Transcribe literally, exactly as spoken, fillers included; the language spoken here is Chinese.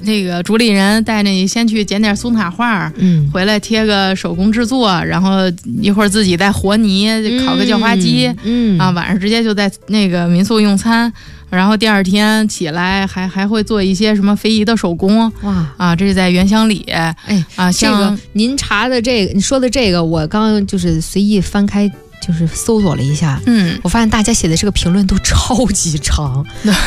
那个主理人带着你先去捡点松塔画， 嗯， 回来贴个手工制作，然后一会儿自己再和泥，烤个叫花鸡， 嗯，嗯啊，晚上直接就在那个民宿用餐。然后第二天起来还还会做一些什么非遗的手工， 哇啊，这是在原乡里， 哎啊，像这个您查的这个，你说的这个，我刚刚就是随意翻开，就是搜索了一下， 嗯， 我发现大家写的这个评论都超级长，